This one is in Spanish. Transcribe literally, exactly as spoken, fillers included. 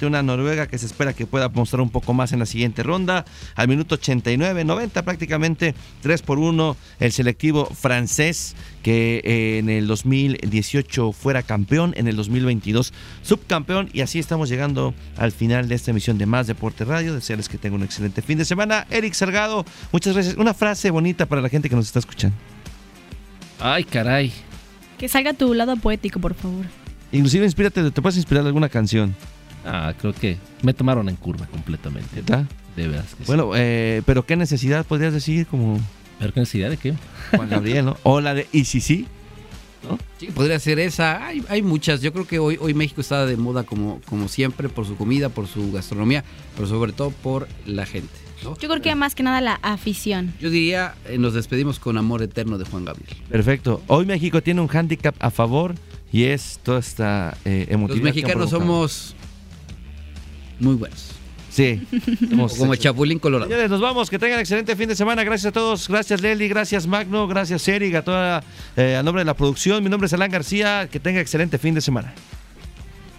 ante una Noruega que se espera que pueda mostrar un poco más en la siguiente ronda. Al minuto ochenta y nueve, noventa prácticamente, tres por uno, el selectivo francés que eh, en el dos mil dieciocho fuera campeón, en el dos mil veintidós subcampeón, y así estamos llegando al final de esta emisión de Más Deporte Radio. Desearles que tengan un excelente fin de semana. Eric Salgado, muchas gracias. Una frase bonita para la gente que nos está escuchando. Ay, caray. Que salga tu lado poético, por favor. Inclusive inspírate, te puedes inspirar de alguna canción. Ah, creo que me tomaron en curva completamente. ¿Verdad? De veras que sí. Bueno, eh, pero ¿qué necesidad podrías decir? Como ¿Pero qué necesidad de qué? Juan Gabriel, ¿no? O la de ¿y si sí? ¿No? Sí, podría ser esa. Hay, hay muchas. Yo creo que hoy, hoy México está de moda como, como siempre, por su comida, por su gastronomía, pero sobre todo por la gente, ¿no? Yo creo que más que nada la afición. Yo diría, eh, nos despedimos con Amor Eterno de Juan Gabriel. Perfecto. Hoy México tiene un hándicap a favor y es toda esta eh, emotividad. Los mexicanos somos muy buenos. Sí. Como, como Chapulín Colorado. Señores, nos vamos. Que tengan excelente fin de semana. Gracias a todos. Gracias, Leli. Gracias, Magno. Gracias, Eric. A toda, eh, a nombre de la producción. Mi nombre es Alan García. Que tenga excelente fin de semana.